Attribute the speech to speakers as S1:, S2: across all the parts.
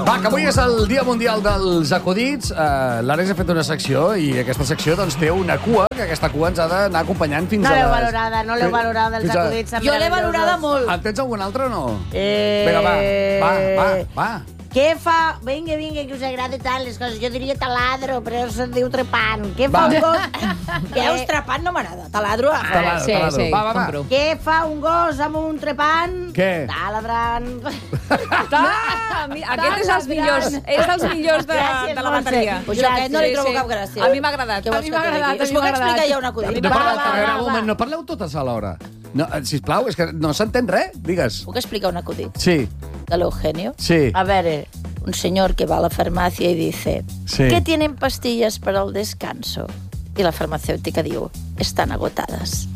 S1: Va, que avui és el Dia Mundial dels Acudits. L'Àlex ha fet una secció i aquesta secció doncs, té una cua, que aquesta cua ens ha d'anar acompanyant fins a les...
S2: No l'heu valorada, els acudits.
S3: Jo l'he valorada molt.
S1: En tens algun altre o no? Vinga, va.
S2: Què fa? Vinga, que us agrada tant les coses. Jo diria taladro, però se'n diu trepant. Què fa un gos?
S3: Veus, trepant no m'agrada. Taladro.
S1: Taladro. Va.
S2: Què fa un gos amb un trepant?
S1: Què?
S2: Taladrant.
S4: Aquest és dels millors. És dels millors de la bateria.
S3: Pues jo aquest no li trobo cap gràcia.
S4: A mi m'ha agradat.
S3: Us puc explicar ja un acudit?
S1: Un moment, no parleu totes a l'hora. No, sisplau, és que no s'entén res. Digues.
S3: Puc explicar un acudit?
S1: Sí.
S3: De l'Eugenio.
S1: Sí.
S3: A ver, un señor que va a la farmacia y dice,
S1: Sí.
S3: ¿qué tienen pastillas para el descanso? Y la farmacéutica diu, están agotadas.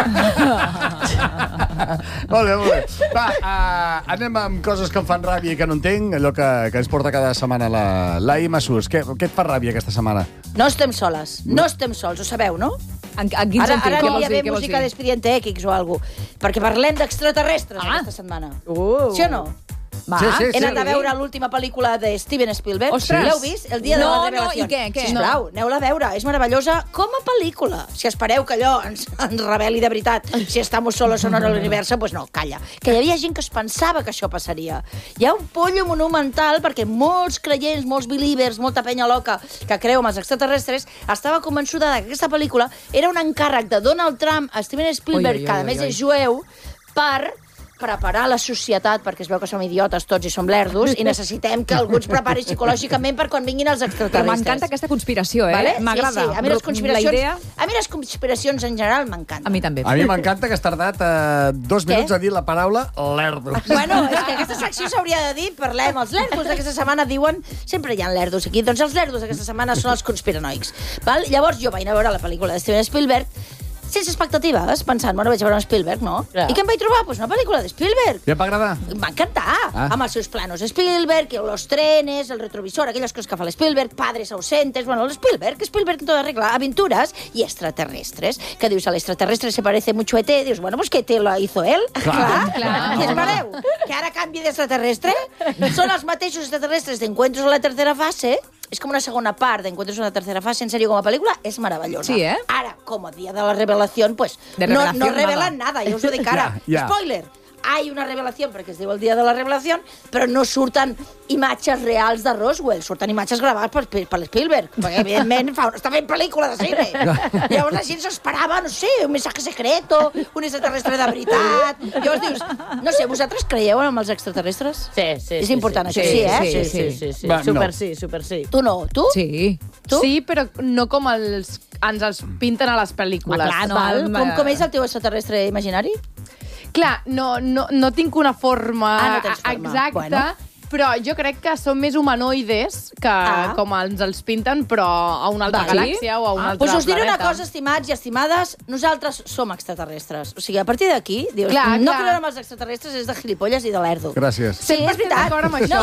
S1: Molt bé. Va, anem amb coses que em fan ràbia i que no entenc, allò que ens porta cada setmana la Ima Sus. Què et fa ràbia aquesta setmana?
S3: No estem soles, no estem sols, ho sabeu, no?
S4: En quin sentit?
S3: Ara
S4: Què
S3: hi
S4: vols
S3: ha
S4: dir?
S3: bé música d'Expediente X o alguna cosa, perquè parlem d'extraterrestres aquesta setmana. Sí o no?
S4: Va.
S1: Sí.
S3: He anat a veure l'última pel·lícula de Steven Spielberg.
S4: Ostres.
S3: L'heu vist? El dia de la revelació.
S4: No, i què?
S3: Sisplau, aneu-la a veure. És meravellosa com a pel·lícula. Si espereu que allò ens reveli de veritat si estamos solos o no en l'univers, pues no, calla. Que hi havia gent que es pensava que això passaria. Hi ha un pollo monumental perquè molts creients, molts believers, molta penya loca que creu en els extraterrestres estava convençuda que aquesta pel·lícula era un encàrrec de Donald Trump a Steven Spielberg, que a més és jueu, per preparar la societat, perquè es veu que som idiotes tots i som lerdos, i necessitem que algú ens prepari psicològicament per quan vinguin els extraterrestres.
S4: Però m'encanta aquesta conspiració,
S3: Vale?
S4: M'agrada.
S3: Sí. A mi les conspiracions,
S4: La idea...
S3: a mi les conspiracions en general m'encanten.
S4: A mi també.
S1: A mi m'encanta que has tardat 2 minuts a dir la paraula lerdo.
S3: Bueno, és que aquesta secció s'hauria de dir, parlem, els lerdos d'aquesta setmana diuen, sempre hi ha lerdos aquí, doncs els lerdos d'aquesta setmana són els conspiranoics. Val? Llavors jo vaig anar a veure la pel·lícula de Steven Spielberg sense expectatives, pensant, bueno, vaig a veure un Spielberg, no?
S2: Clar.
S3: I què em vaig trobar? Pues una pel·lícula de Spielberg.
S1: Ja et va agradar?
S3: Em va encantar, amb els seus planos Spielberg, los trenes, el retrovisor, aquelles coses que fa l'Spielberg, padres ausentes, bueno, l'Spielberg en toda regla, aventuras y extraterrestres. Que dius, al extraterrestre se parece mucho a ET, dius, bueno, pues que ET lo hizo él.
S1: Clar.
S3: I espereu, que ara canvi d'extraterrestre? Són els mateixos extraterrestres d'Encuentros a la tercera fase. És com una segona part d'Encuentros en la tercera fase, en sèrio, com a pel·lícula, és meravellosa.
S4: Sí,
S3: Ara, com a dia de la revelació, pues,
S4: De
S3: no
S4: revelación,
S3: revelan nada, jo us ho dic ara.
S1: Ja.
S3: Spoiler, hay una revelació, perquè es diu el dia de la revelació, però no surten imatges reals de Roswell, surten imatges gravades per Spielberg, perquè, evidentment, està fent pel·lícula de cine. Llavors la gent s'esperava, no sé, un missatge secreto, un extraterrestre de veritat. Llavors dius, no sé, vosaltres creieu en els extraterrestres?
S2: Sí.
S3: És important, això, sí, eh?
S2: Sí.
S1: Va, no.
S2: Super sí.
S3: Tu no? Tu?
S4: Sí.
S3: Tu?
S5: Sí, però no com ens els pinten a les pel·lícules.
S4: Clar, no.
S3: Val. Com és el teu extraterrestre imaginari?
S5: Clar, no tinc una forma,
S3: no tens forma.
S5: exacta,
S3: Bueno.
S5: però jo crec que són més humanoides que com ens els pinten, però a una altra galàxia o a un altre
S3: Pues us diré una
S5: planeta.
S3: cosa, estimats i estimades, nosaltres som extraterrestres. O sigui, a partir d'aquí, dius,
S5: Clar,
S3: no
S5: clar.
S3: creure en els extraterrestres és de gilipolles i de lerdo.
S1: Gràcies.
S3: Sí, és
S5: estic
S3: veritat.
S5: d'acord amb això.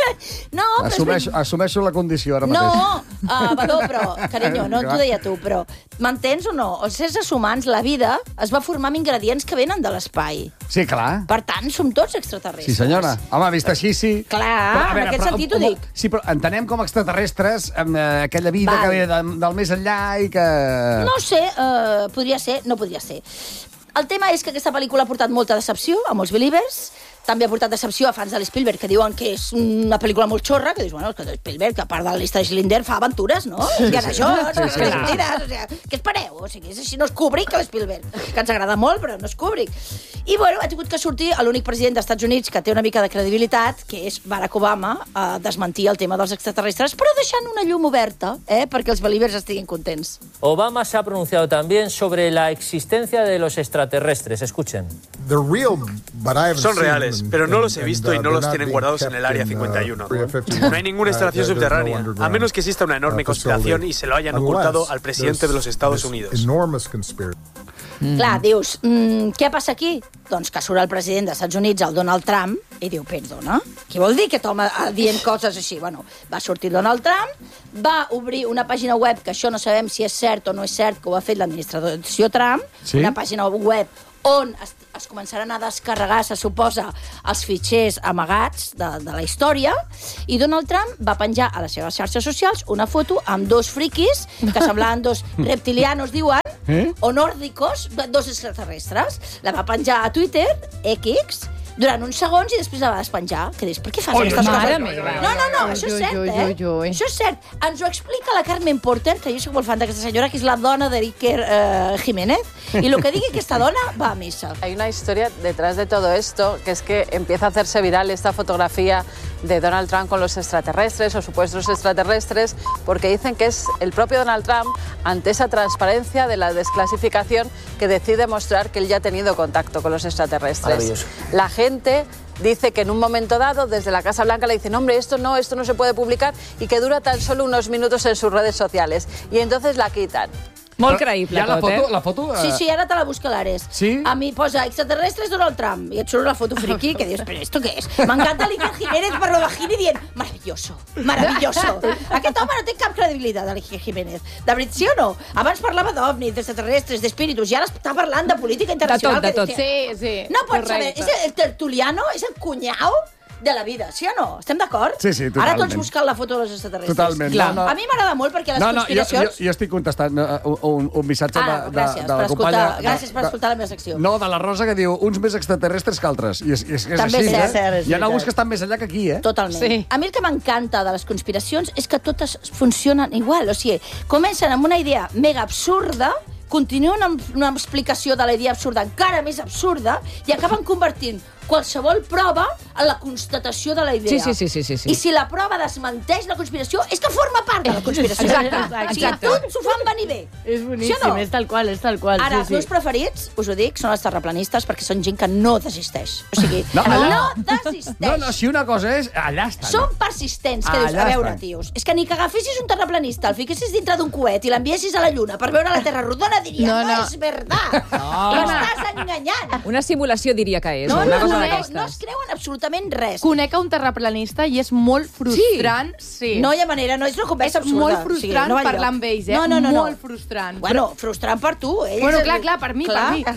S3: No, però és
S1: Assumeixo la condició ara mateix.
S3: No, Badó, però, carinyo, no t'ho deia tu, però m'entens o no? Els éssers humans, la vida, es va formar amb ingredients que venen de l'espai.
S1: Sí, clar.
S3: Per tant, som tots extraterrestres.
S1: Sí, senyora. Home, vist així, sí.
S3: Clar, en aquest sentit ho dic.
S1: Sí, però entenem com extraterrestres amb aquella vida
S3: Val.
S1: que ve del més enllà i que...
S3: No sé, podria ser, no podria ser. El tema és que aquesta pel·lícula ha portat molta decepció a molts believers, també ha portat decepció a fans de l'Spielberg, que diuen que és una pel·lícula molt xorra, que dius, bueno, que Spielberg, a part de la llista de Schindler, fa aventures, no? I ara això, mentires, o sigui, què espereu? O sigui, és així, no és Kubrick, l'Spielberg, que ens agrada molt, però no és Kubrick. I, bueno, ha tingut que sortir l'únic president dels Estats Units que té una mica de credibilitat, que és Barack Obama, a desmentir el tema dels extraterrestres, però deixant una llum oberta, perquè els believers estiguin contents.
S6: Obama se ha pronunciado también sobre la existencia de los extraterrestres. Escuchen.
S7: Son reales, pero no los he visto y no los tienen guardados en el Área 51. No hay ninguna instalación subterránea, a menos que exista una enorme conspiración y se lo hayan ocultado al presidente de los Estados Unidos.
S3: Clar, dius, què passa aquí? Doncs que surt el president dels Estats Units, el Donald Trump, i diu, perdona, què vol dir aquest home dient coses així? Bueno, va sortir Donald Trump, va obrir una pàgina web, que això no sabem si és cert o no és cert, que ho ha fet l'administració Trump,
S1: Sí?
S3: una pàgina web on es començaran a descarregar, se suposa, els fitxers amagats de la història, i Donald Trump va penjar a les seves xarxes socials una foto amb dos friquis que semblaven dos reptilianos, diuen, o nòrdicos, dos extraterrestres. La va penjar a Twitter, X, durant uns segons i després la va despenjar. Que dius, per què fas aquestes coses? No, això és cert, Això és cert. Ens ho explica la Carmen Porter, que jo soc molt fan d'aquesta senyora, que és la dona d'Iker Jiménez, y lo que diga que esta dona va a misa.
S8: Hay una historia detrás de todo esto, que es que empieza a hacerse viral esta fotografía de Donald Trump con los extraterrestres o supuestos extraterrestres, porque dicen que es el propio Donald Trump, ante esa transparencia de la desclasificación, que decide mostrar que él ya ha tenido contacto con los extraterrestres.
S6: Maravilloso.
S8: La gente dice que en un momento dado, desde la Casa Blanca le dicen, hombre, esto no se puede publicar, y que dura tan solo unos minutos en sus redes sociales. Y entonces la quitan.
S4: Molt creïble,
S1: ja
S4: tot,
S1: la foto?
S3: Sí, ara te la busca l'Ares.
S1: Sí?
S3: A mi posa extraterrestres Donald Trump i et surt la foto friqui que dius, però esto què és? M'encanta l'Iker Jiménez per lo bajini dient, maravilloso. Aquest home no té cap credibilitat, l'Iker Jiménez. De veritat, sí o no? Abans parlava d'ovnis, d'extraterrestres, d'espíritus, i ara està parlant de política internacional.
S4: De tot.
S5: Sí.
S3: No pots saber, és el tertuliano, és el cunyau de la vida, sí o no? Estem d'acord?
S1: Sí, totalment.
S3: Ara tots buscant la foto dels extraterrestres.
S1: Totalment.
S3: No. A mi m'agrada molt perquè les conspiracions...
S1: Jo estic contestant un missatge de la companya...
S3: Gràcies per escoltar la meva secció.
S1: No, de la Rosa, que diu uns més extraterrestres que altres. I és
S3: també
S1: així,
S3: cert.
S1: Hi ha alguns que estan més allà que aquí,
S3: Totalment.
S5: Sí.
S3: A mi el que m'encanta de les conspiracions és que totes funcionen igual. O sigui, comencen amb una idea mega absurda, continuen amb una explicació de la idea absurda encara més absurda i acaben convertint qualsevol prova en la constatació de la idea.
S4: Sí.
S3: I si la prova desmenteix la conspiració, és que forma part de la conspiració.
S4: Exacte.
S3: O sigui, tots s'ho fan venir bé.
S2: És boníssim,
S3: sí o no?
S2: és tal qual.
S3: Ara, els meus preferits, us ho dic, són els terraplanistes, perquè són gent que no desisteix. O sigui, no desisteix.
S1: No, si una cosa és, allà estan.
S3: Són persistents, que dius, a veure, tios, és que ni que agafessis un terraplanista, el fiquessis dintre d'un coet i l'enviessis a la Lluna per veure la Terra rodona, diria, no és veritat. M'estàs enganyant.
S4: Una simulació diria que és.
S3: No es creuen absolutament res.
S5: Conec un terraplanista i és molt frustrant. Sí.
S3: No hi ha manera, no és una conversa absurda.
S5: És molt frustrant parlar amb ells,
S3: No.
S5: Molt frustrant.
S3: Bueno, frustrant per tu.
S5: Bueno, clar, per mi.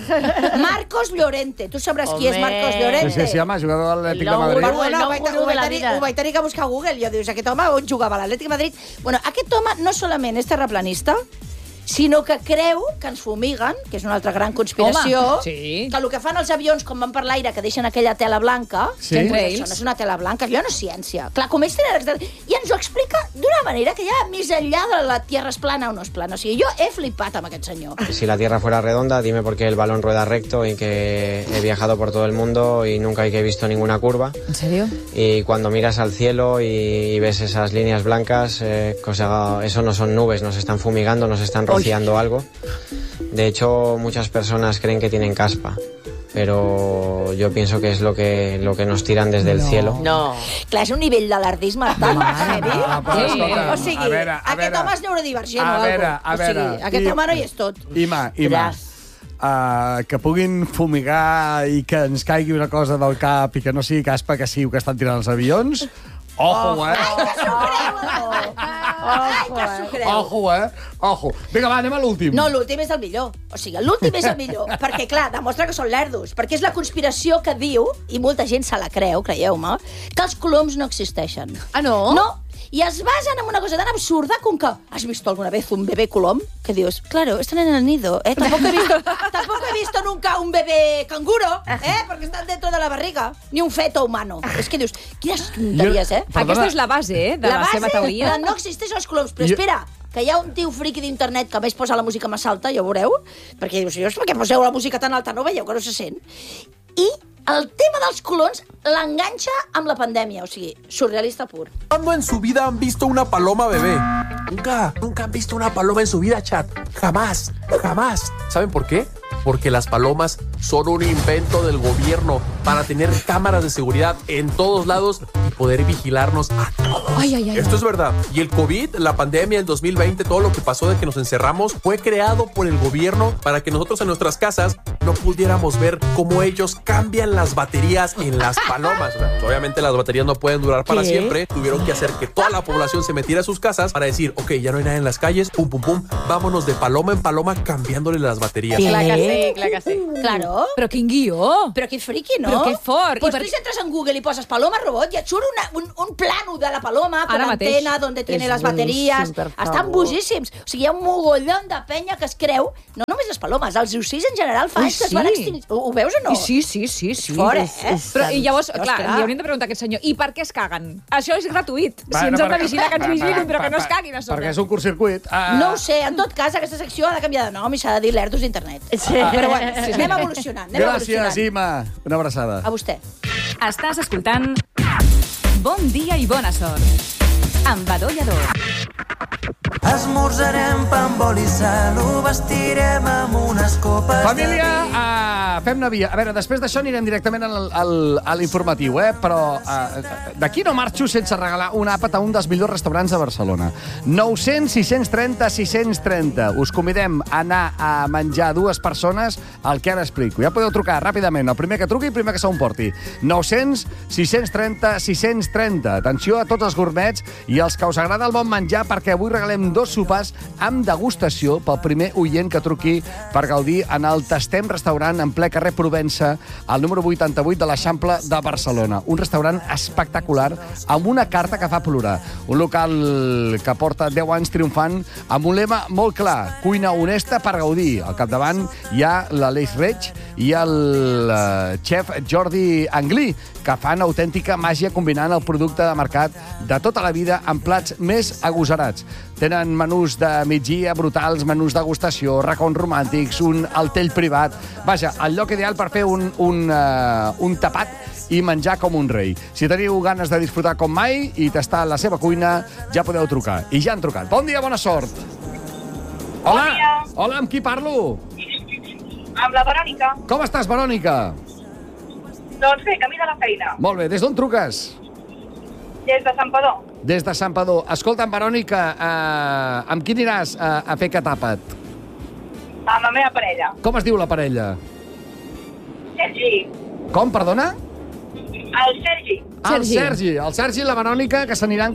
S3: Marcos Llorente. Tu sabràs qui és Marcos Llorente?
S1: Sí, home, jugador de l'Atlètic de Madrid.
S3: Ho vaig tenir que buscar a Google. Jo dius, aquest home on jugava a l'Atlètic de Madrid? Bueno, aquest home no solament és terraplanista, sinó que creu que ens fumiguen, que és una altra gran conspiració, que el que fan els avions quan van per l'aire, que deixen aquella tela blanca, això no és una tela blanca, allò no és ciència. Clar, com ells tenen... I ens ho explica d'una manera que ja més enllà de la Tierra es plana o no es plana. O sigui, jo he flipat amb aquest senyor.
S9: Si la Tierra fuera redonda, dime por qué el balón rueda recto y que he viajado por todo el mundo y nunca he visto ninguna curva.
S4: ¿En serio?
S9: Y cuando miras al cielo y ves esas líneas blancas, eso no son nubes, nos están fumigando, nos están rociando algo. De hecho, muchas personas creen que tienen caspa, pero yo pienso que es lo que nos tiran desde el cielo.
S3: No. Clar, és un nivell d'alardisme tan heavy. O sigui, aquest home és neurodivergent o alguna cosa. O sigui, aquest home no hi és tot.
S1: Ima, que puguin fumigar i que ens caigui una cosa del cap i que no sigui caspa, que sigui que estan tirant els avions... Ojo,
S3: Ai, que s'ho creu!
S1: Ojo. Vinga, va, anem a l'últim.
S3: No, l'últim és el millor. O sigui, l'últim és el millor. Perquè, clar, demostra que són lerdos. Perquè és la conspiració que diu, i molta gent se la creu, creieu-me, que els coloms no existeixen.
S5: Ah, no?
S3: No. I es basen en una cosa tan absurda com que has visto alguna vez un bebé colom? Que dius, claro, están en el nido, ¿eh? Tampoco he visto nunca un bebé canguro, ¿eh? Porque están dentro de la barriga. Ni un feto humano. És que dius, quines tonteries, eh?
S4: Aquesta és la base, de la seva teoria.
S3: La base no existeixen els coloms, però espera, que hi ha un tio friqui d'internet que a més posa la música més alta, ja ho veureu, perquè dius, per què poseu la música tan alta? No veieu que no se sent? I el tema dels colons l'enganxa amb la pandèmia, o sigui, surrealista pur.
S10: ¿Cuándo en su vida han visto una paloma bebé? Nunca han visto una paloma en su vida, chat. Jamás. ¿Saben por qué? Porque las palomas son un invento del gobierno para tener cámaras de seguridad en todos lados y poder vigilarnos a todos. Esto es verdad. Y el COVID, la pandemia, el 2020, todo lo que pasó de que nos encerramos, fue creado por el gobierno para que nosotros en nuestras casas no pudiéramos ver cómo ellos cambian las baterías en las palomas. O sea, obviamente las baterías no pueden durar para siempre. Tuvieron que hacer que toda la población se metiera a sus casas para decir, ok, ya no hay nada en las calles, pum, vámonos de paloma en paloma cambiándole las baterías.
S5: Sí, clar que sí.
S3: Claro.
S4: Però quin guió!
S3: Però que friqui, no?
S4: Però que fort.
S3: Pues tu si entres en Google y posas paloma robot, ya surt un plano de la paloma con
S4: Ara mateix.
S3: antena, donde tiene
S2: És
S3: las baterías.
S2: boníssim, per
S3: Estan
S2: favor.
S3: boníssims. O sigui, hi ha un mogollon de penya que es creu, no només les palomes, els ocells en general fa
S4: Ui,
S3: anys que es van
S4: sí.
S3: extingir. Ho veus o no?
S4: I sí.
S3: Fora,
S4: Però, i llavors, clar,
S3: Ostres.
S4: li hauríem de preguntar a aquest senyor, i per què es caguen? Això és gratuït. Si
S1: Bueno,
S4: ens han de
S1: perquè-
S4: vigilar, que ens vigilin, però que no es caguin a
S1: Perquè
S4: sobre.
S1: és un curtcircuit.
S3: No ho sé, en tot cas, aquesta secció ha de canviar de nom i s'ha de dir l'Erdus d'Internet. Però bueno, anem evolucionant,
S1: Gràcies, Ima. Una abraçada.
S3: A vostè.
S11: Estàs escoltant Bon dia i bona sort amb Badó Lladó.
S12: Esmorzarem pa amb oli i sal, ho vestirem amb unes copes
S1: Família, fem-ne via. A veure, després d'això anirem directament a l'informatiu, però d'aquí no marxo sense regalar un àpat a un dels millors restaurants de Barcelona. 900 630 630. Us convidem a anar a menjar dues persones el que ara explico. Ja podeu trucar ràpidament. El primer que truqui, el primer que s'ho emporti. 900 630 630. Atenció a tots els gourmets i els que us agrada el bon menjar, perquè avui regalem 2 sopars amb degustació pel primer oient que truqui per gaudir en el Tastem Restaurant en ple carrer Provença, al número 88 de l'Eixample de Barcelona. Un restaurant espectacular amb una carta que fa plorar. Un local que porta 10 anys triomfant amb un lema molt clar: cuina honesta per gaudir. Al capdavant hi ha l'Aleix Reig i el xef Jordi Anglí, que fan autèntica màgia combinant el producte de mercat de tota la vida amb plats més agosarats. Tenen menús de migdia brutals, menús degustació, racons romàntics, un altell privat. Vaja, el lloc ideal per fer un tapat i menjar com un rei. Si teniu ganes de disfrutar com mai i tastar la seva cuina, ja podeu trucar. I ja han trucat. Bon dia, bona sort. Hola.
S13: Bon dia.
S1: Hola, amb qui parlo?
S13: Amb la Verònica.
S1: Com estàs, Verònica?
S13: Doncs bé, camí de la feina.
S1: Molt bé. Des d'on truques?
S13: Des de Santpedor.
S1: Des de Santpedor. Escolta'm, Verònica, amb qui aniràs a fer catàpat?
S13: Amb la meva parella.
S1: Com es diu la parella?
S13: Sergi.
S1: Com, perdona?
S13: El Sergi.
S1: El Sergi. El Sergi i la Verònica, que s'aniran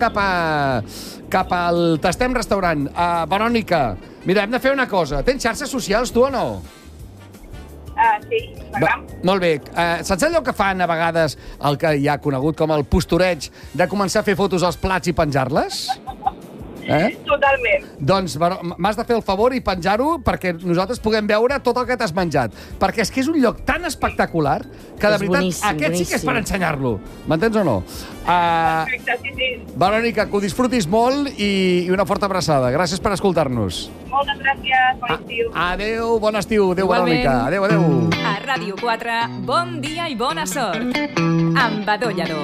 S1: cap al Tastem Restaurant. Verònica, mira, hem de fer una cosa. Tens xarxes socials, tu, o no?
S13: Sí, Instagram.
S1: Molt bé. Saps allò que fan a vegades el que hi ha conegut com el postureig de començar a fer fotos als plats i penjar-les?
S13: Totalment.
S1: Doncs m'has de fer el favor i penjar-ho perquè nosaltres puguem veure tot el que t'has menjat. Perquè és que és un lloc tan espectacular que, de veritat,
S2: boníssim,
S1: aquest sí que és per ensenyar-lo. M'entens o no?
S13: Perfecte, sí.
S1: Verònica, que ho disfrutis molt i una forta abraçada. Gràcies per escoltar-nos.
S13: Moltes gràcies, bon estiu.
S1: Adéu, bon estiu. Adéu,
S11: Igualment.
S1: Verònica. Adéu.
S11: A Ràdio 4, bon dia i bona sort amb Badó Lladó.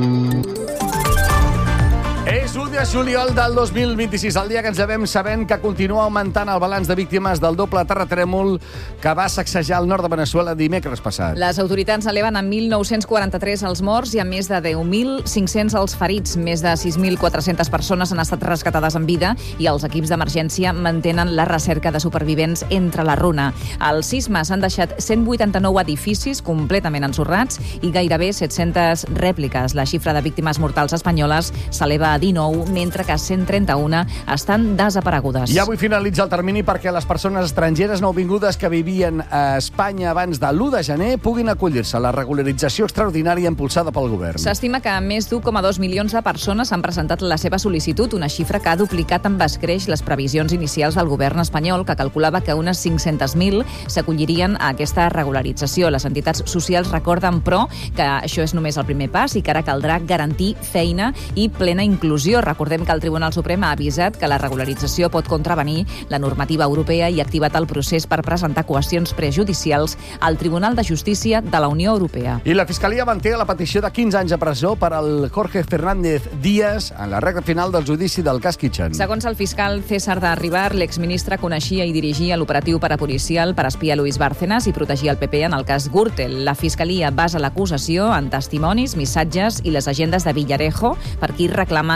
S1: És 1 de juliol del 2026, el dia que ens llevem sabent que continua augmentant el balanç de víctimes del doble terratrèmol que va sacsejar el nord de Veneçuela dimecres passat.
S4: Les autoritats eleven a 1.943 els morts i a més de 10.500 els ferits. Més de 6.400 persones han estat rescatades en vida i els equips d'emergència mantenen la recerca de supervivents entre la runa. Els sismes han deixat 189 edificis completament ensorrats i gairebé 700 rèpliques. La xifra de víctimes mortals espanyoles s'eleva a 19, mentre que 131 estan desaparegudes.
S1: I avui finalitza el termini perquè les persones estrangeres nouvingudes que vivien a Espanya abans de l'1 de gener puguin acollir-se a la regularització extraordinària impulsada pel govern.
S4: S'estima que més d'1,2 milions de persones han presentat la seva sol·licitud, una xifra que ha duplicat amb escreix les previsions inicials del govern espanyol, que calculava que unes 500.000 s'acollirien a aquesta regularització. Les entitats socials recorden, però, que això és només el primer pas i que ara caldrà garantir feina i plena inclusió. Recordem que el Tribunal Suprem ha avisat que la regularització pot contravenir la normativa europea i ha activat el procés per presentar qüestions prejudicials al Tribunal de Justícia de la Unió Europea.
S1: I la Fiscalia manté la petició de 15 anys de presó per al Jorge Fernández Díaz en la recta final del judici del cas Kitchen.
S4: Segons el fiscal César de Ribar, l'exministre coneixia i dirigia l'operatiu parapolicial per espiar Luis Bárcenas i protegir el PP en el cas Gürtel. La Fiscalia basa l'acusació en testimonis, missatges i les agendes de Villarejo, per qui reclama 19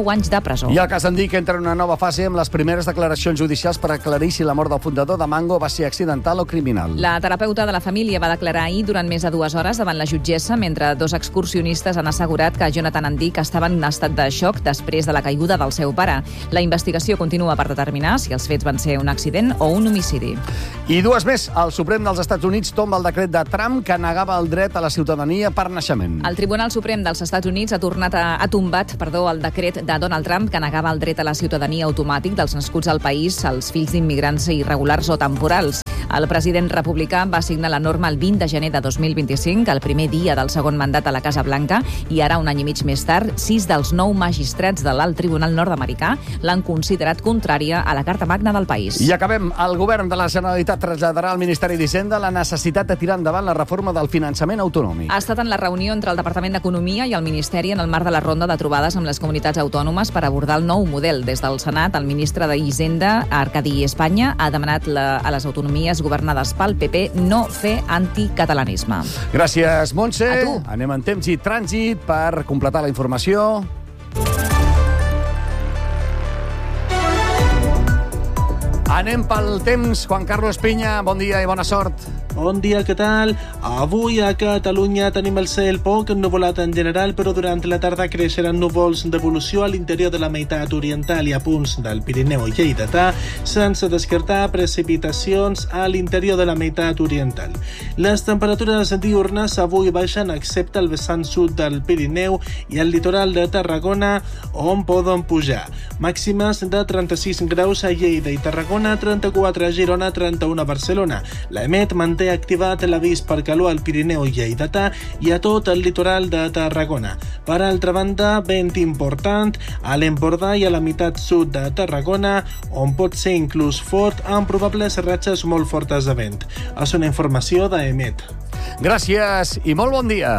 S4: 9 anys de presó.
S1: I el cas Andic entra en una nova fase amb les primeres declaracions judicials per aclarir si la mort del fundador de Mango va ser accidental o criminal.
S4: La terapeuta de la família va declarar ahir durant més de 2 hores davant la jutgessa, mentre 2 excursionistes han assegurat que Jonathan Andic estava en un estat de xoc després de la caiguda del seu pare. La investigació continua per determinar si els fets van ser un accident o un homicidi.
S1: I 2 més. El Suprem dels Estats Units tomba el decret de Trump que negava el dret a la ciutadania per naixement.
S4: El Tribunal Suprem dels Estats Units ha tombat el decret de Donald Trump que negava el dret a la ciutadania automàtic dels nascuts al país als fills d'immigrants irregulars o temporals. El president republicà va signar la norma el 20 de gener de 2025, el primer dia del segon mandat a la Casa Blanca, i ara, un any i mig més tard, 6 dels 9 magistrats de l'Alt Tribunal nord-americà l'han considerat contrària a la Carta Magna del país.
S1: I acabem. El govern de la Generalitat traslladarà al Ministeri d'Hisenda la necessitat de tirar endavant la reforma del finançament autonòmic.
S4: Ha estat en la reunió entre el Departament d'Economia i el Ministeri en el marc de la ronda de trobades amb les comunitats autònomes per abordar el nou model. Des del Senat, el ministre d'Hisenda, Arcadi Espanya, ha demanat a les autonomies governades pel PP no fer anticatalanisme.
S1: Gràcies, Montse.
S4: A tu.
S1: Anem en temps i trànsit per completar la informació. Anem pel temps. Juan Carlos Piña, bon dia i bona sort.
S14: Bon dia, què tal? Avui a Catalunya tenim el cel poc ennuvolat en general, però durant la tarda creixeran núvols d'evolució a l'interior de la meitat oriental i a punts del Pirineu lleidatà, sense descartar precipitacions a l'interior de la meitat oriental. Les temperatures diurnes avui baixen excepte al vessant sud del Pirineu i al litoral de Tarragona, on poden pujar. Màximes de 36 graus a Lleida i Tarragona, 34 a Girona, 31 a Barcelona. L'EMET manté activat l'avís per calor al Pirineu lleidatà i a tot el litoral de Tarragona. Per altra banda, vent important a l'Empordà i a la meitat sud de Tarragona, on pot ser inclús fort amb probables ratxes molt fortes de vent. És una informació d'EMET.
S1: Gràcies i molt bon dia.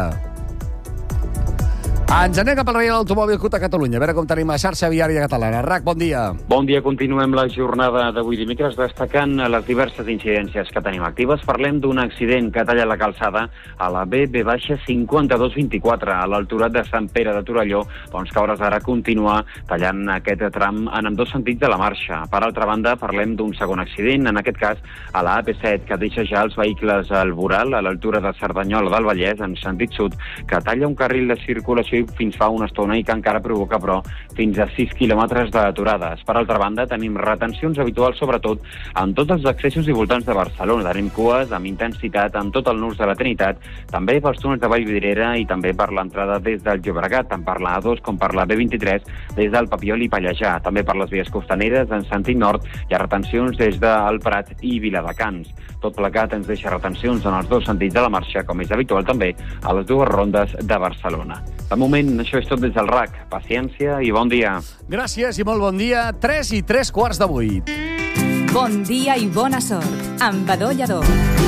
S1: Ens anem cap al Reial Automòbil CUT a Catalunya. A veure com tenim la xarxa viària catalana. RAC, bon dia.
S15: Bon dia, continuem la jornada d'avui dimecres destacant les diverses incidències que tenim actives. Parlem d'un accident que talla la calçada a la B-5224 a l'altura de Sant Pere de Torelló, doncs que a hores d'ara continua tallant aquest tram en ambdós sentits de la marxa. Per altra banda, parlem d'un segon accident, en aquest cas a la AP7, que deixa ja els vehicles al voral a l'altura de Cerdanyola del Vallès en sentit sud, que talla un carril de circulació fins fa una estona i que encara provoca, però, fins a 6 quilòmetres d'aturades. Per altra banda, tenim retencions habituals, sobretot en tots els accessos i voltants de Barcelona. Tenim cues amb intensitat en tot el nus de la Trinitat, també pels túnels de Vallvidrera i també per l'entrada des del Llobregat, tant per la A2 com per la B23, des del Papiol i Pallejà. També per les vies costaneres en sentit nord hi ha retencions des del Prat i Viladecans. Tot plegat ens deixa retencions en els dos sentits de la marxa, com és habitual també a les dues rondes de Barcelona. De moment, això és tot des del RAC. Paciència i bon dia.
S1: Gràcies i molt bon dia. 3:03.
S11: Bon dia i bona sort. Amb Badó Lledó.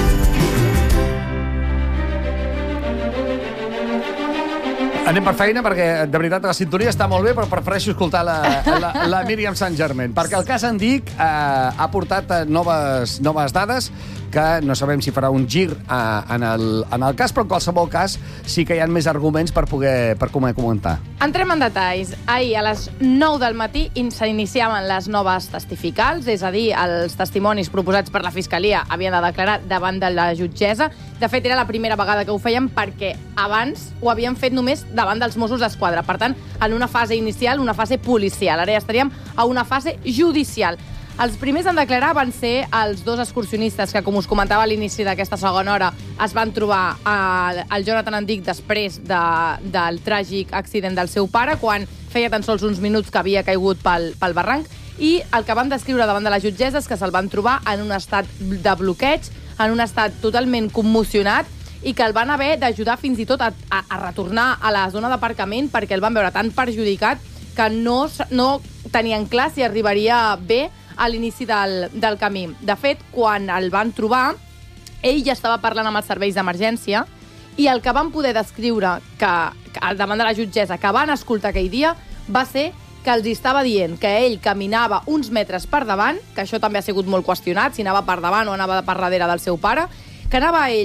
S1: Anem per feina, perquè de veritat la sintonia està molt bé, però prefereixo escoltar la Míriam Saint-Germain, perquè el cas Andic ha portat noves dades que no sabem si farà un gir en el cas, però en qualsevol cas sí que hi ha més arguments per poder comentar.
S5: Entrem en detalls. Ahir, a les 9 del matí, s'iniciaven les noves testificals, és a dir, els testimonis proposats per la Fiscalia havien de declarar davant de la jutgessa. De fet, era la primera vegada que ho feien perquè abans ho havien fet només davant dels Mossos d'Esquadra. Per tant, en una fase inicial, una fase policial. Ara ja estaríem a una fase judicial. Els primers en declarar van ser els dos excursionistes que, com us comentava a l'inici d'aquesta segona hora, es van trobar el Jonathan Andic després del tràgic accident del seu pare, quan feia tan sols uns minuts que havia caigut pel barranc, i el que van descriure davant de la jutgessa és que se'l van trobar en un estat de bloqueig, en un estat totalment commocionat, i que el van haver d'ajudar fins i tot a retornar a la zona d'aparcament perquè el van veure tan perjudicat que no tenien clar si arribaria bé a l'inici del camí. De fet, quan el van trobar, ell ja estava parlant amb els serveis d'emergència i el que van poder descriure davant de la jutgessa que van escoltar aquell dia va ser que els estava dient que ell caminava uns metres per davant, que això també ha sigut molt qüestionat, si anava per davant o anava per darrere del seu pare, que anava ell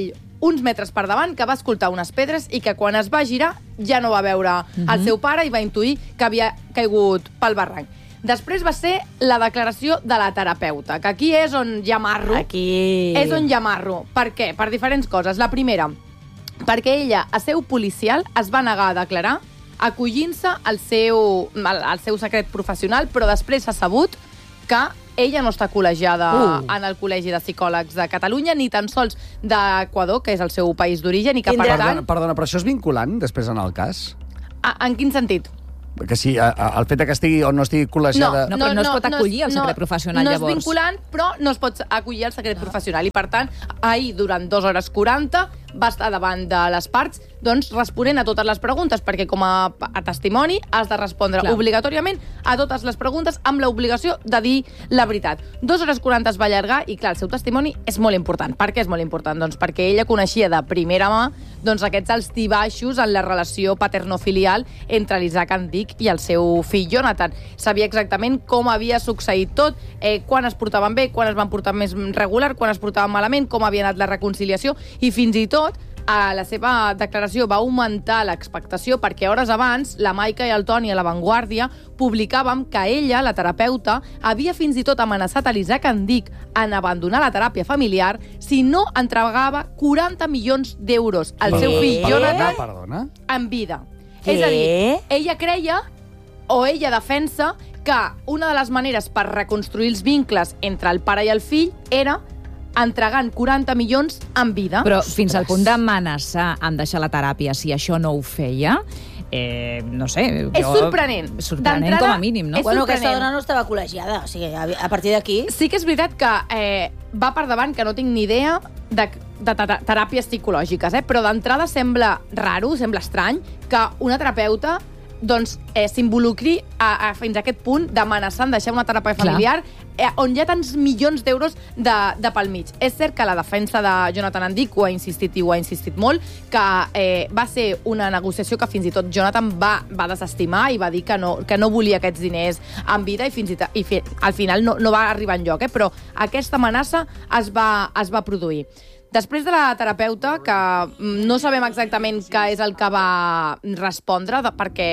S5: uns metres per davant, que va escoltar unes pedres i que quan es va girar ja no va veure el seu pare i va intuir que havia caigut pel barranc. Després va ser la declaració de la terapeuta, que aquí és on hi ha marro. És on hi ha marro. Per què? Per diferents coses. La primera, perquè ella, a seu policial, es va negar a declarar acollint-se al seu secret professional, però després s'ha sabut que ella no està col·legiada en el Col·legi de Psicòlegs de Catalunya, ni tan sols d'Equador, que és el seu país d'origen, i que per tant...
S1: Perdona, però això és vinculant, després, en el cas?
S5: En quin sentit?
S1: Que sí, el fet que estigui o no estigui col·legiada...
S4: No, però no es pot acollir al secret professional, llavors.
S5: No és vinculant, però no es pot acollir al secret professional. I, per tant, ahir, durant 2 hores 40, va estar davant de les parts, doncs, responent a totes les preguntes, perquè com a testimoni has de respondre obligatòriament a totes les preguntes amb l'obligació de dir la veritat. 2 hores 40 es va allargar i, clar, el seu testimoni és molt important. Per què és molt important? Doncs perquè ella coneixia de primera mà aquests alts i baixos en la relació paternofilial entre l'Isaac Andic i el seu fill Jonathan. Sabia exactament com havia succeït tot, quan es portaven bé, quan es van portar més regular, quan es portaven malament, com havia anat la reconciliació, i fins i tot a la seva declaració va augmentar l'expectació perquè hores abans la Maica i el Toni a La Vanguardia publicàvem que ella, la terapeuta, havia fins i tot amenaçat a l'Isaac Andic en abandonar la teràpia familiar si no entregava 40 milions d'euros al seu fill Jonathan en vida. És a dir, ella creia o ella defensa que una de les maneres per reconstruir els vincles entre el pare i el fill era entregant 40 milions en vida.
S4: Però fins al punt d'amenaçar amb deixar la teràpia si això no ho feia, no sé...
S5: És sorprenent.
S4: Sorprenent com a mínim, no?
S3: Bueno, aquesta dona no estava col·legiada, o sigui, a partir d'aquí...
S5: Sí que és veritat que va per davant, que no tinc ni idea de teràpies psicològiques, però d'entrada sembla raro, sembla estrany, que una terapeuta s'involucri fins a aquest punt d'amenaçar en deixar una teràpia familiar on hi ha tants milions d'euros de pel mig. És cert que la defensa de Jonathan Andic ho ha insistit i ho ha insistit molt, que va ser una negociació que fins i tot Jonathan va desestimar i va dir que no volia aquests diners en vida i al final no va arribar enlloc, però aquesta amenaça es va produir. Després de la terapeuta, que no sabem exactament què és el que va respondre, perquè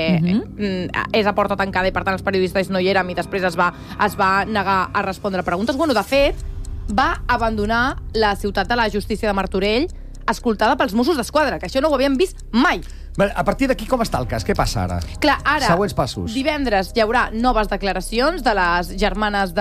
S5: és a porta tancada i, per tant, els periodistes no hi érem i després es va negar a respondre preguntes. Bueno, de fet, va abandonar la ciutat de la justícia de Martorell escoltada pels Mossos d'Esquadra, que això no ho havíem vist mai.
S1: A partir d'aquí, com està el cas? Què passa ara?
S5: Clar, ara,
S1: següents passos.
S5: Divendres hi haurà noves declaracions de les germanes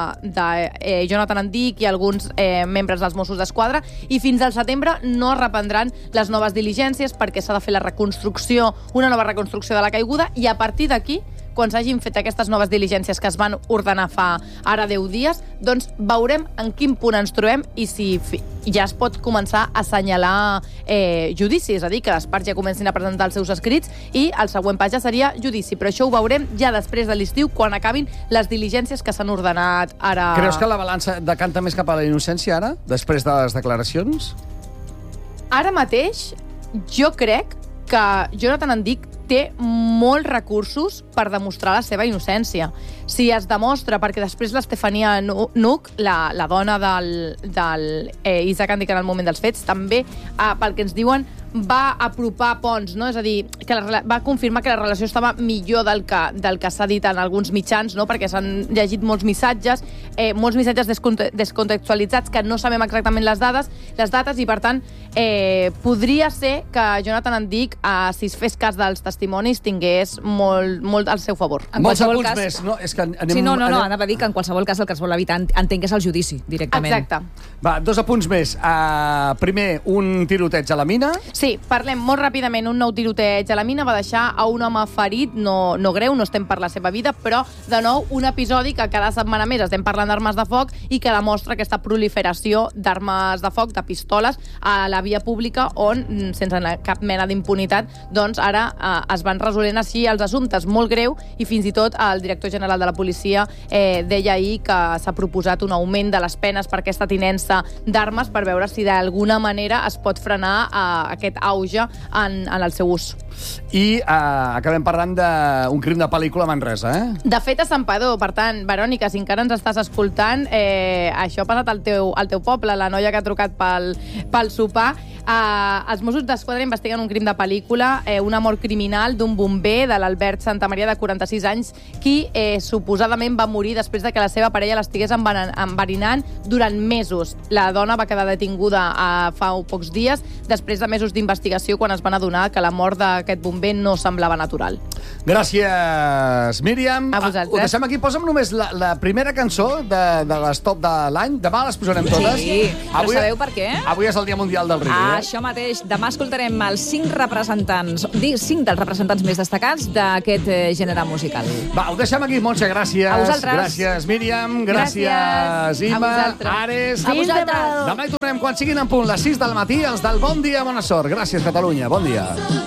S5: de Jonathan Andic i alguns membres dels Mossos d'Esquadra, i fins al setembre no es reprendran les noves diligències perquè s'ha de fer una nova reconstrucció de la caiguda, i a partir d'aquí, quan s'hagin fet aquestes noves diligències que es van ordenar fa ara 10 dies, doncs veurem en quin punt ens trobem i si ja es pot començar a assenyalar judici, és a dir, que les parts ja comencin a presentar els seus escrits i el següent pas ja seria judici. Però això ho veurem ja després de l'estiu, quan acabin les diligències que s'han ordenat ara.
S1: Creus que la balança decanta més cap a la innocència ara, després de les declaracions?
S5: Ara mateix, jo crec que Jonathan Andic té molts recursos per demostrar la seva innocència. Si es demostra, perquè després l'Estefania Nuc, la dona del Isaac Andic en el moment dels fets, també, pel que ens diuen, va apropar ponts, no? És a dir, que va confirmar que la relació estava millor del que s'ha dit en alguns mitjans, no? Perquè s'han llegit molts missatges descontextualitzats, que no sabem exactament les dates, i per tant podria ser que Jonathan Andic, si es fes cas dels testimonis, tingués molt al seu favor.
S1: Molts apunts més, no? És que anem...
S4: Sí, no, anava a dir que en qualsevol cas el que es vol evitar, entenc que és el judici, directament.
S5: Exacte.
S1: Va, 2 apunts més. Primer, un tiroteig a la mina.
S5: Sí, parlem molt ràpidament. Un nou tiroteig a la mina va deixar a un home ferit, no greu, no estem per la seva vida, però, de nou, un episodi que cada setmana més estem parlant d'armes de foc i que demostra aquesta proliferació d'armes de foc, de pistoles, a la via pública, on, sense cap mena d'impunitat, doncs ara es van resolent així els assumptes. Molt greu, i fins i tot el director general de la policia deia ahir que s'ha proposat un augment de les penes per aquesta tinença d'armes per veure si d'alguna manera es pot frenar aquest auge en el seu ús.
S1: i acabem parlant d'un crim de pel·lícula a Manresa,
S5: De fet, a Santpedor. Per tant, Verònica, si encara ens estàs escoltant, això ha passat al teu poble, la noia que ha trucat pel sopar. Els Mossos d'Esquadra investiguen un crim de pel·lícula, una mort criminal d'un bomber de l'Albert Santamaria, de 46 anys, qui suposadament va morir després de que la seva parella l'estigués enverinant durant mesos. La dona va quedar detinguda fa pocs dies, després de mesos d'investigació, quan es van adonar que la mort d'aquest bomber no semblava natural.
S1: Gràcies, Míriam.
S5: A vosaltres.
S1: Ho deixem aquí. Posa'm només la primera cançó de l'estop de l'any. Demà les posarem totes.
S4: Sí, però sabeu per què?
S1: Avui és el Dia Mundial del Reggae.
S4: Això mateix. Demà escoltarem els 5 dels representants més destacats d'aquest gènere musical.
S1: Va, ho deixem aquí, Montse, gràcies.
S4: A vosaltres.
S1: Gràcies, Míriam. Gràcies, Ima. Ares.
S3: A vosaltres.
S1: Demà hi tornem quan siguin en punt les 6 del matí, els del Bon Dia, Bona Sort. Gràcies, Catalunya. Bon dia.